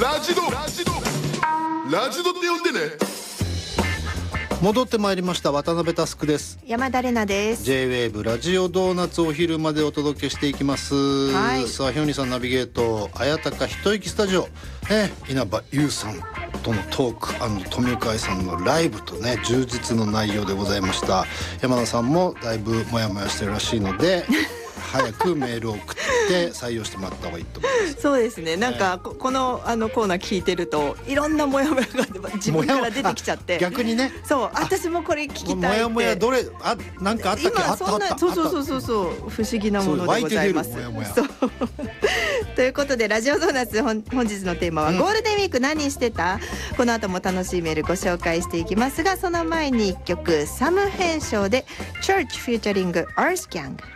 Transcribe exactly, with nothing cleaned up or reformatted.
ラジドラジドラジドって呼んでね。 戻ってまいりました。渡辺佑です。 山田玲奈です。 ジェイウェーブ ラジオドーナツお昼までお届けしていきます、はい、さあひょにさんナビゲート綾鷹一息スタジオ、えー、稲葉優さんとのトーク&富岡愛さんのライブとね充実の内容でございました。山田さんもだいぶモヤモヤしてるらしいので早くメールを送って採用してもらった方がいいと思います。 そうですね、なんかこ この, あのコーナー聞いてるといろんなモヤモヤが自分から出てきちゃって逆にね、 そう私もこれ聞きたいってモヤモヤどれあなんかあったっけ。 今そんなそうそうそうそう不思議なものでございます。 モヤモヤそうということでラジオドーナツ 本, 本日のテーマは、うん、ゴールデンウィーク何してた。この後も楽しいメールご紹介していきますが、その前にいっきょくサム編唱で Church Featuring Earth Gang。